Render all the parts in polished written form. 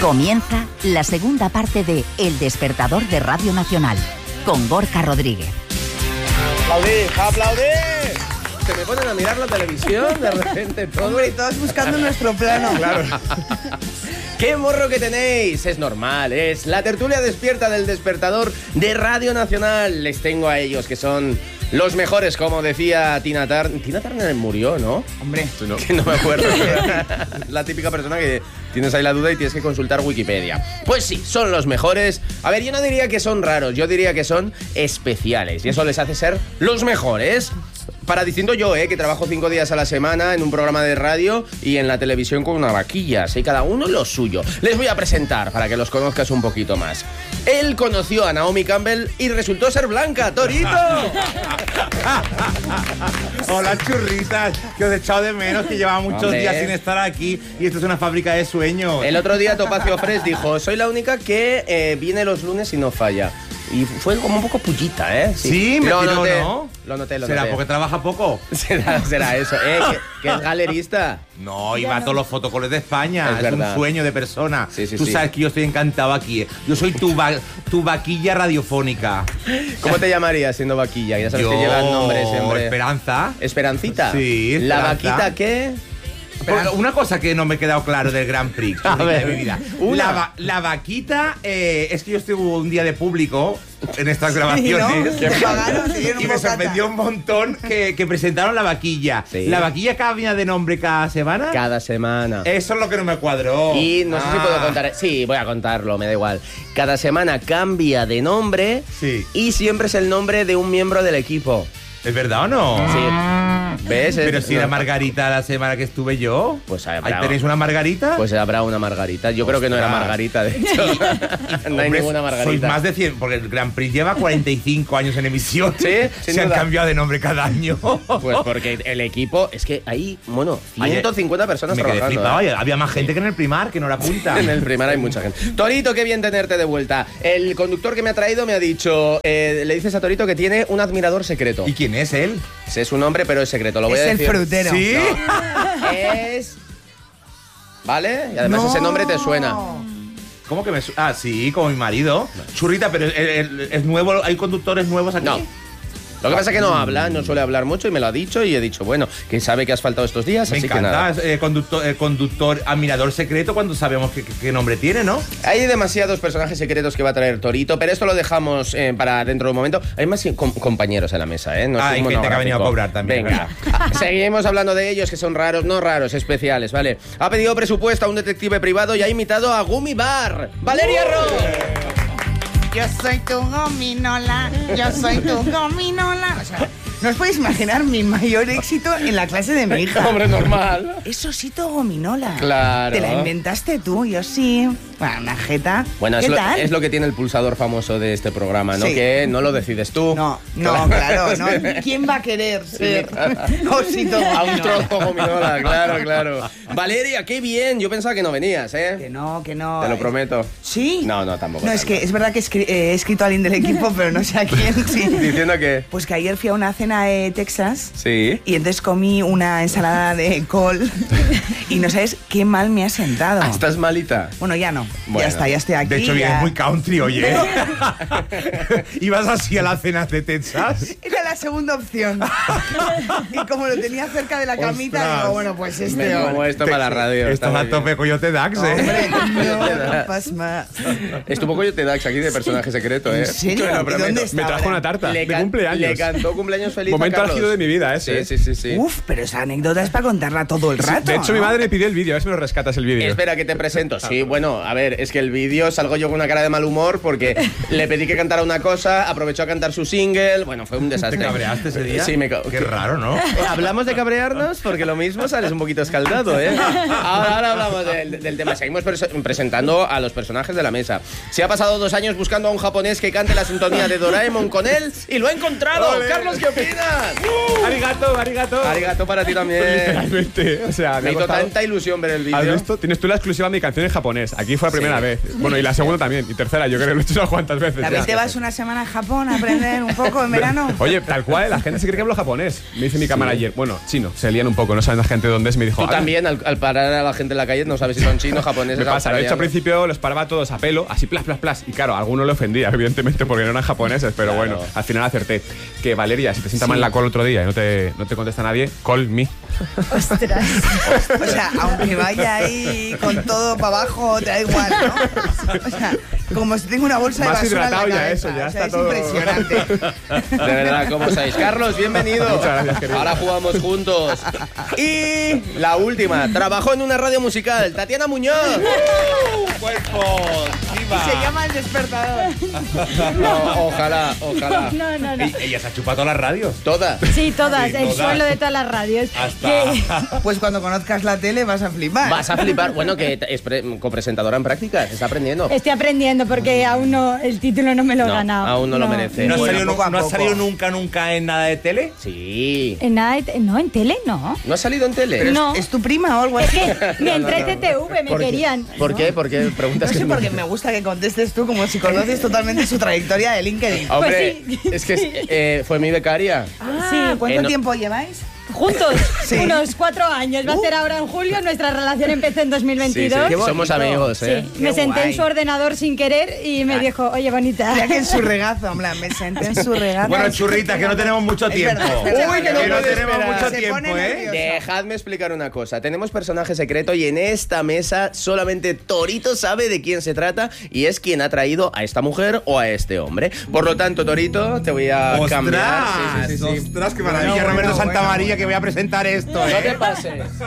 Comienza la segunda parte de El Despertador de Radio Nacional, con Gorka Rodríguez. ¡Aplaudid! ¡Aplaudid! Se me ponen a mirar la televisión de repente todo. Hombre, todos buscando nuestro plano. Claro. ¡Qué morro que tenéis! Es normal, es la tertulia despierta del Despertador de Radio Nacional. Les tengo a ellos, que son los mejores, como decía Tina Turner. Tina Turner murió, ¿no? Hombre, No. Que no me acuerdo. La típica persona que tienes ahí la duda y tienes que consultar Wikipedia. Pues sí, son los mejores. A ver, yo no diría que son raros, yo diría que son especiales. Y eso les hace ser los mejores. Para diciendo yo, que trabajo 5 días a la semana en un programa de radio y en la televisión con una vaquilla. Así cada uno lo suyo. Les voy a presentar para que los conozcas un poquito más. Él conoció a Naomi Campbell y resultó ser blanca. ¡Torito! Hola, churritas, que os he echado de menos, que llevaba muchos días sin estar aquí y esto es una fábrica de sueños. El otro día Topacio Fresh dijo, soy la única que viene los lunes y no falla. Y fue como un poco pullita, ¿eh? Sí, me lo tiró, noté, ¿no? Lo noté. ¿Será porque trabaja poco? Será eso, que es galerista. No, y va a todos los fotocoles de España. Es Es verdad. un sueño de persona. Sí, Tú sí. sabes que yo estoy encantado aquí. Yo soy tu vaquilla radiofónica. ¿Cómo te llamarías siendo vaquilla? Ya sabes que llevan nombres siempre. Esperanza. ¿Esperancita? Sí, ¿La Esperanza. vaquita qué? Pero una cosa que no me he quedado claro del Grand Prix A ver, de mi vida. una. La vaquita, es que yo estuve un día de público en estas grabaciones. ¿no? Te pagaron, te dieron Y me bocata. sorprendió un montón que presentaron la vaquilla. Sí. ¿La vaquilla cambia de nombre cada semana? Cada semana. Eso es lo que no me cuadró. Y no sé si puedo contar. Sí, voy a contarlo, me da igual. Cada semana cambia de nombre. Sí. Y siempre es el nombre de un miembro del equipo. ¿Es verdad o no? Sí. ¿Ves? Pero si era no. Margarita la semana que estuve yo. Pues ¿Ahí habrá. tenéis una Margarita? Pues habrá una Margarita. Yo creo que no era Ostras. Margarita, de hecho. No hay Hombre, ninguna Sois Margarita. más de 100, porque el Grand Prix lleva 45 años en emisión. Sí, sin Se han duda. cambiado de nombre cada año. Pues porque el equipo, es que hay, 150 personas Me quedé trabajando. flipado. Había más gente que en el primar, que no la apunta. En el primer hay mucha gente. Torito, qué bien tenerte de vuelta. El conductor que me ha traído me ha dicho, le dices a Torito que tiene un admirador secreto. ¿Y quién es él? Ese es un nombre, pero es secreto. Lo voy Es a el decir. frutero. ¿Sí? Es... ¿Vale? Y además No. ese nombre te suena. ¿Cómo que me Ah, sí, como mi marido. Churrita, pero es nuevo, hay conductores nuevos aquí. No. Lo que pasa es que no habla, no suele hablar mucho y me lo ha dicho y he dicho, bueno, que sabe que has faltado estos días, Me así que nada. encanta, conductor, admirador secreto cuando sabemos qué nombre tiene, ¿no? Hay demasiados personajes secretos que va a traer Torito, pero esto lo dejamos para dentro de un momento. Hay más compañeros en la mesa, ¿eh? No es Hay un gente que ha venido a monográfico. cobrar también, Venga, seguimos hablando de ellos, que son raros, no raros, especiales, ¿vale? Ha pedido presupuesto a un detective privado y ha imitado a Gummy Bar. ¡Valeria Ross! Yo soy tu gominola, yo soy tu gominola. O sea, no os podéis imaginar mi mayor éxito en la clase de mi hija. Hombre, normal. Es Osito Gominola. Claro. ¿Te la inventaste tú? Yo sí. Bueno, una jeta. Bueno, ¿Qué tal? es lo que tiene el pulsador famoso de este programa, ¿no? Sí. Que no lo decides tú. No, claro, no. ¿Quién va a querer ser Osito A un Gominola? trozo gominola, claro. Valeria, qué bien. Yo pensaba que no venías, ¿eh? Que no. Te lo prometo. ¿Sí? No, tampoco. No, es que es verdad que he escrito a alguien del equipo, pero no sé a quién, sí. Diciendo que... Pues que ayer fui a una cena de Texas Sí. y entonces comí una ensalada de col y no sabes qué mal me ha sentado. Ah, ¿estás malita? Bueno, ya no. Bueno. Ya estoy aquí. De hecho, ya. vienes muy country, oye. ¿Ibas así a las cenas de Texas? Era la segunda opción. Y como lo tenía cerca de la camita, Ostras. digo, bueno, pues Me este como hombre. esto para la radio. está Estás muy a tope bien. Coyote Dax, ¿eh? Hombre, no pasma. Estuvo Coyote Dax aquí de personaje secreto, ¿eh? ¿En serio? Te lo ¿Y prometo. dónde está Me trajo ahora? una tarta Le de can- cumpleaños. Le cantó cumpleaños feliz Momento a Carlos. álgido de mi vida ese. Sí. Uf, pero esa anécdota es para contarla todo el rato. De hecho, ¿no? mi madre me pidió el vídeo, a ver si me lo rescatas el vídeo. Espera que te presento. Sí, bueno, a ver, es que el vídeo salgo yo con una cara de mal humor porque le pedí que cantara una cosa, aprovechó a cantar su single. Bueno, fue un desastre. ¿Te cabreaste ese día? Sí, Qué raro, ¿no? ¿Hablamos de cabrearnos? Porque lo mismo sales un poquito escaldado, ¿eh? Ahora hablamos del tema. Seguimos presentando a los personajes de la mesa. Se ha pasado 2 años buscando a un japonés que cante la sintonía de Doraemon con él y lo ha encontrado. ¡Ole! Carlos, ¿qué opinas? Cocinas! ¡Arigato, arigato! Arigato para ti también. Literalmente, o sea, Me hizo tanta ilusión ver el vídeo. ¿Has visto? Tienes tú la exclusiva de mi canción en japonés. Aquí fue la primera vez. Bueno, y la segunda también. Y tercera, yo creo que lo he hecho unas cuantas veces. ¿También ya. te vas una semana a Japón a aprender un poco en verano? Oye, tal cual, la gente se cree que hablo japonés. Me dice mi cámara ayer. Bueno, chino, se lían un poco, no saben la gente de dónde es. Me dijo. Tú también, al parar a la gente en la calle, no sabes si son chinos, japoneses, Me pasa, de hecho al australianos. principio los paraba todos a pelo, así plas, plas, plas. Y claro, a alguno le ofendía, evidentemente, porque no eran japoneses, pero Claro. bueno, al final acerté. Que Valeria, si te sienta mal la call otro día y no te contesta nadie, call me. Ostras. O sea, aunque vaya ahí con todo para abajo, te da igual, ¿no? O sea, como si tengo una bolsa Más de basura hidratado en la ya cabeza. eso, ya o sea, está es todo. impresionante. De verdad, ¿cómo estáis? Carlos, bienvenido. Muchas gracias, querido. Ahora jugamos juntos. Y la última, trabajó en una radio musical, Tatiana Muñoz. ¡Cuerpo! Y se llama El Despertador. No, ojalá. No. Ella se ha chupado todas las radios. Todas. Sí, todas, Sí, el todas. suelo de todas las radios. Hasta. Pues cuando conozcas la tele vas a flipar. Vas a flipar. Bueno, que es copresentadora en prácticas, está aprendiendo. Estoy aprendiendo porque aún no, el título no me lo he No, ganado. aún no lo merece. ¿No has Bueno, salido, poco a no has poco. salido nunca en nada de tele? Sí. En nada no, en tele no. ¿No has salido en tele? No. ¿Es tu prima o algo Es así? que me entré en TTV, me ¿Por qué? querían. ¿Por qué? ¿Por qué? No Preguntas sé que por qué me gusta que contestes tú como si conoces totalmente su trayectoria de LinkedIn. Hombre, Pues sí. es que fue mi becaria. Sí, ¿Cuánto no- tiempo lleváis? juntos, Sí. unos 4 años. Va a ser ahora en julio, nuestra relación empezó en 2022. Sí, Qué bonito. somos amigos, ¿eh? Sí, me Qué senté guay. en su ordenador sin querer y me dijo, oye, bonita. Ya que en su regazo, hombre, me senté en su regazo. Bueno, churritas, que no tenemos mucho Es tiempo. verdad, es verdad. Uy, que no puede tenemos esperar. mucho Se tiempo, pone ¿eh? nervioso. Dejadme explicar una cosa. Tenemos personaje secreto y en esta mesa solamente Torito sabe de quién se trata y es quien ha traído a esta mujer o a este hombre. Por lo tanto, Torito, te voy a cambiar. Sí, sí, sí, sí. ¡Ostras, qué maravilla! Bueno, Roberto bueno, Santamaría, que voy a presentar esto, No te ¿eh? pases.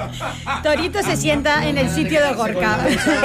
Torito se sienta en el sitio de Gorka.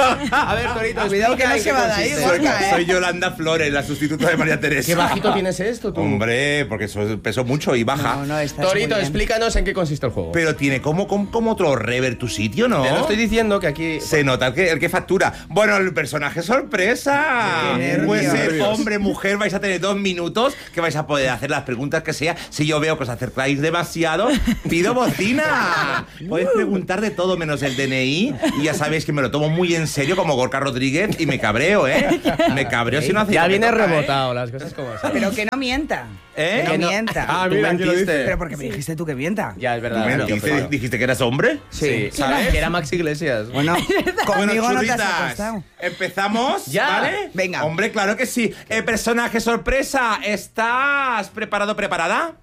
A ver, Torito, Cuidado que explica no en se qué va de ahí, consiste. Gorka. Soy Yolanda Flores, la sustituta de María Teresa. ¿Qué bajito tienes esto, tú? Hombre, porque peso mucho y baja. No, estás Torito, muy bien. explícanos en qué consiste el juego. Pero tiene como otro rever tu sitio, ¿no? Te lo estoy diciendo que aquí... Se nota el que factura. Bueno, el personaje sorpresa. Qué nervios. Puede ser hombre, mujer, vais a tener 2 minutos que vais a poder hacer las preguntas que sea. Si yo veo que os acercáis demasiado, pido bocina. Podéis preguntar de todo menos el DNI y ya sabéis que me lo tomo muy en serio como Gorka Rodríguez y me cabreo, ¿eh? Me cabreo si no hace Ya lo que viene toca, ¿eh? rebotado, las cosas como son. Pero que no mienta. ¿Eh? Que Que no no- mienta. Ah, Tú mira, aquí lo mentiste. dice. Pero porque me dijiste tú que mienta. Ya, es verdad. Bueno, tío, pero- dijiste que eras hombre. Sí, ¿sabes? Que era Max Iglesias. Bueno, conmigo no te has churritas, acostado. empezamos, Ya. ¿vale? Venga. Hombre, claro que sí. Personaje sorpresa, ¿estás preparada?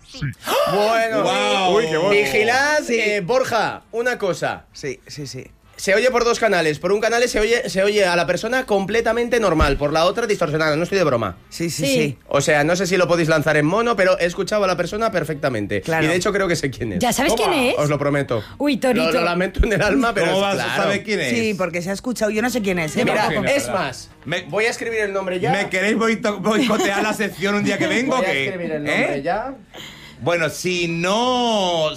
Bueno. Wow. Uy, qué bueno. Vigilad, Sí. Borja, una cosa. Sí. Se oye por 2 canales. Por un canal se oye a la persona completamente normal, por la otra distorsionada. No estoy de broma. Sí. O sea, no sé si lo podéis lanzar en mono, pero he escuchado a la persona perfectamente. Claro. Y de hecho creo que sé quién es. ¿Ya sabes quién es? Os lo prometo. Uy, Torito. Lo lamento en el alma, pero ¿Cómo es vas claro. a saber quién es? Sí, porque se ha escuchado. Yo no sé quién es. ¿eh? Mira, Pero- es más, voy a escribir el nombre ya. ¿Me queréis boicotear la sección un día que vengo Voy o a qué? escribir el nombre ya. Bueno, si no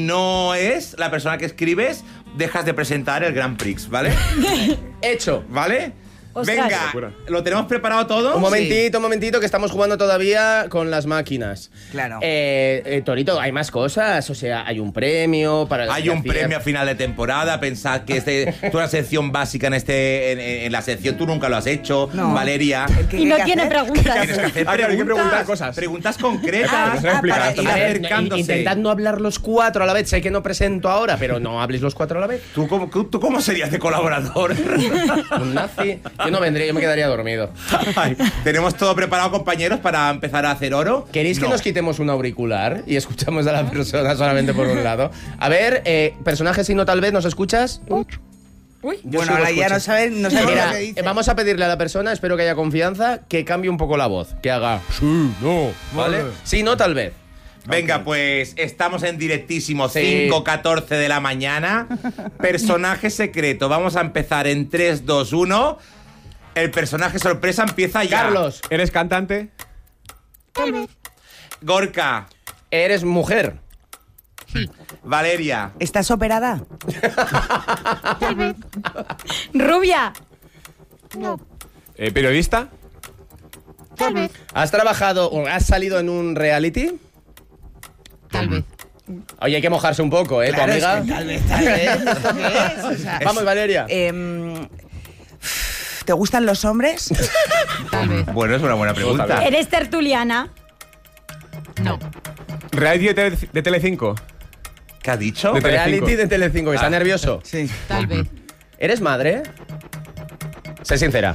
es la persona que escribes, dejas de presentar el Grand Prix, ¿vale? Hecho. ¿Vale? Ostras. Venga, Locura. ¿lo tenemos preparado todo? Un momentito, que estamos jugando todavía con las máquinas. Claro. Torito, hay más cosas. O sea, hay un premio para las Hay un hacías. premio a final de temporada. Pensad que es una sección básica en la sección. Tú nunca lo has hecho, No. Valeria. ¿Qué Y no hay que tiene hacer? preguntas. Tienes que hacer Ah, claro, hay que preguntar preguntas, cosas. preguntas concretas. Ah, no se lo he explicado, para esto ir A no. ver, acercándose. intentad no hablar los 4 a la vez. Sé que no presento ahora, pero no habléis los 4 a la vez. ¿Tú cómo serías de colaborador? Un nazi. Yo no vendría, yo me quedaría dormido. Ay, tenemos todo preparado, compañeros, para empezar a hacer oro. ¿Queréis que No. nos quitemos un auricular y escuchamos a la persona solamente por un lado? A ver, personaje si no tal vez, ¿nos escuchas? Uy, Yo Bueno, sí lo ahora ya escucho. no saben lo que Mira, dice. vamos a pedirle a la persona, espero que haya confianza, que cambie un poco la voz, que haga sí, no, ¿vale? Sí, no, tal vez. Venga, pues estamos en directísimo, Sí. 5:14 de la mañana. Personaje secreto. Vamos a empezar en 3, 2, 1. El personaje sorpresa empieza ya. Carlos, ¿Eres cantante? Gorka. eres mujer. Valeria. ¿Estás operada? Rubia. ¿Periodista? ¿Has trabajado o has salido en un reality? Tal vez. Oye, hay que mojarse un poco, ¿eh? Claro, tu amiga. es que tal vez. ¿Esto qué es? O sea, Vamos, Valeria. ¿te gustan los hombres? Tal vez. Bueno, es una buena pregunta. ¿Eres tertuliana? No. ¿Reality de Telecinco? ¿Qué ha dicho? De Reality Telecinco. de Telecinco, que está nervioso. Sí. Tal vez. ¿Eres madre? Sé sincera.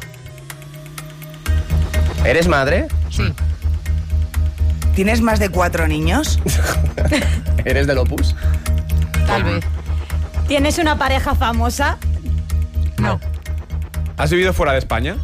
¿Eres madre? Sí. ¿Tienes más de 4 niños? ¿Eres del Opus? Tal vez. ¿Tienes una pareja famosa? No. ¿Has vivido fuera de España?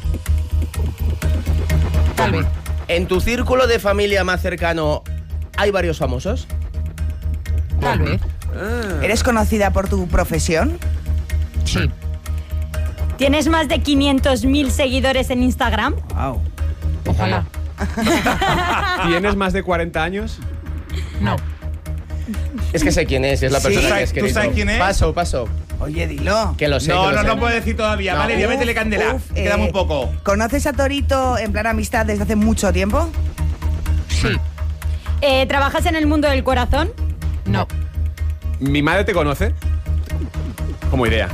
Tal vez. ¿En tu círculo de familia más cercano hay varios famosos? Tal vez. ¿Eres conocida por tu profesión? Sí. ¿Tienes más de 500.000 seguidores en Instagram? Wow. Ojalá. ¿Tienes más de 40 años? No. Es que sé quién es la Sí. persona que ha ¿Tú escrito. sabes quién es? Paso. Oye, dilo. Que lo sé. No, que lo no, sé. no puedo decir todavía. No. Valeria, métele candela. Uf, Queda muy poco. ¿Conoces a Torito en plan amistad desde hace mucho tiempo? Sí. ¿Trabajas en el mundo del corazón? No. ¿Mi madre te conoce? Como idea.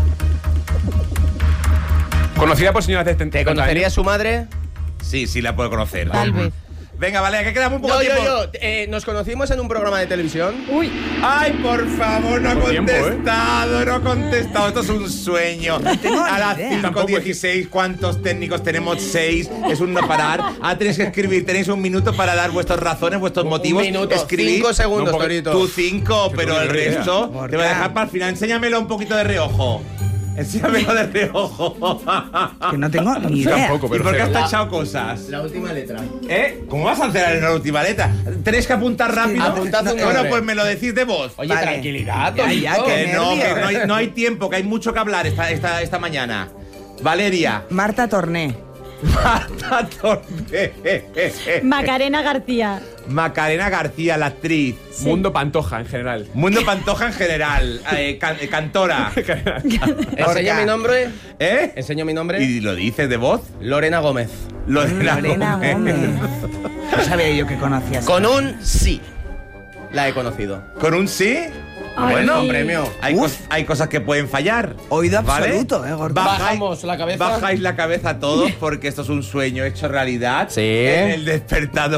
¿Conocida por señoras de 70 ¿Te conocería años? su madre? Sí, sí la puedo conocer. Tal vez. Venga, Valeria, que queda muy poco Yo. tiempo. Nos conocimos en un programa de televisión. Uy, Ay, por favor, no ha Poco tiempo, contestado, no ha contestado. Esto es un sueño. tengo A ni las idea. 5:16, ¿cuántos técnicos tenemos? 6. Es un no parar. Tenéis que escribir. Tenéis un minuto para dar vuestras razones, vuestros motivos. Un minuto, Escribid. 5 segundos, No, porque Torito. Tú 5, pero el tengo ni idea. resto te voy a dejar para el final. Enséñamelo un poquito de reojo. Enséñamelo de reojo. Que no tengo ni idea. Tampoco, ¿Y pero por qué has cero. tachado cosas? La última letra. ¿Cómo vas a hacer en la última letra? Tenéis que apuntar rápido. Apuntad un Bueno, nombre. pues me lo decís de voz. Oye, Vale. tranquilidad, Ya, ya, Torito. que nervios. No hay tiempo, que hay mucho que hablar esta mañana. Valeria. Marta Torné. Marta Torné. Macarena García. Macarena García, la actriz. Mundo Pantoja, en general. Mundo Pantoja en general. Cantora. Enseña mi nombre. ¿Eh? Enseño mi nombre. ¿Y lo dices de voz? Lorena Gómez. Lorena Gómez. No sabía yo que conocías. Con un sí. La he conocido. ¿Con un sí? Ay. Bueno, Un premio. hay cosas que pueden fallar. Oído ¿vale? absoluto, gordo. Bajamos la cabeza. Bajáis la cabeza todos porque esto es un sueño hecho realidad. Sí. En el despertador.